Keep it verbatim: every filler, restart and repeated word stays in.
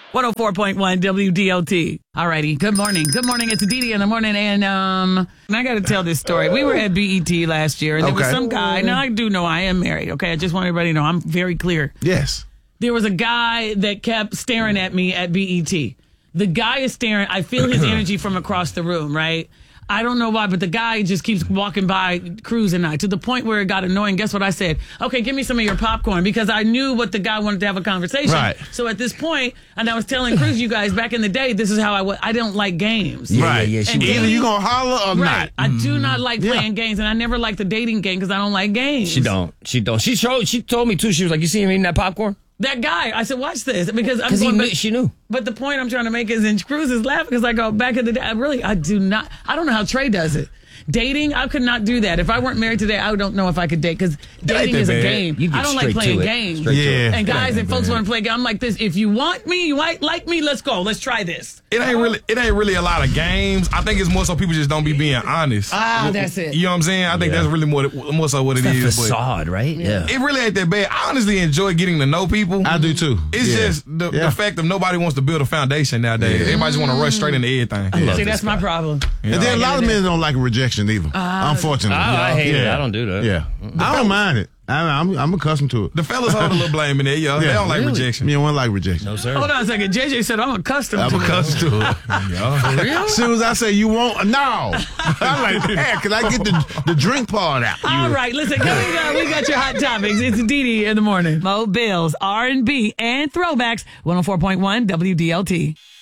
one oh four point one W D L T. All righty. Good morning. Good morning. It's Didi in the morning. And um, and I got to tell this story. We were at B E T last year, and there Okay. was some guy. Now, I do know I am married, okay? I just want everybody to know I'm very clear. Yes. There was a guy that kept staring at me at B E T. The guy is staring. I feel his energy from across the room, right? I don't know why, but the guy just keeps walking by Cruz and I to the point where it got annoying. Guess what I said? Okay, give me some of your popcorn, because I knew what the guy wanted to have a conversation. Right. So at this point, and I was telling Cruz, you guys, back in the day, this is how I was. I don't like games. Yeah, Right. yeah, yeah. She And was- Either you gonna holler or Right. not. I do not like Yeah. playing games, and I never liked the dating game because I don't like games. She don't. She don't. She showed. She told me too. She was like, "You see him eating that popcorn?" That guy, I said, watch this, because I'm Because going, he but, knew, she knew. but the point I'm trying to make is, and Cruz is laughing because I go, back in the day, I really, I do not, I don't know how Trey does it. Dating, I could not do that. If I weren't married today, I don't know if I could date, because dating that is a bad. game. You get I don't like straight playing to it. games. Straight to Yeah. it. And guys That and folks bad. want to play games. I'm like this. If you want me, you might like me. Let's go. Let's try this. It ain't really. It ain't really a lot of games. I think it's more so people just don't be being honest. Ah, that's it. You know what I'm saying? I think Yeah. that's really more more so what it That is. But facade, right? Yeah. it really ain't that bad. I honestly enjoy getting to know people. I do too. It's Yeah. just the, Yeah. the fact that nobody wants to build a foundation nowadays. Everybody just want to rush straight into everything. love See, this that's my problem. You And know? then a lot of men don't like rejection either. unfortunately. Oh, I hate it. Yeah. I don't do that. Yeah. I don't mind it. I, I'm I'm accustomed to it. The fellas hold a little blame in there, yo. They Yeah. don't like Really? rejection. Me and one like rejection. No, sir. Hold on a second. J J said I'm accustomed I'm to it. accustomed to it. As soon as I say you won't, no. I'm like, yeah, can I get the, the drink part out? All right, listen, coming up, we got your hot topics. It's Didi in the morning. Mo Bills, R and B, and throwbacks. one oh four point one W D L T.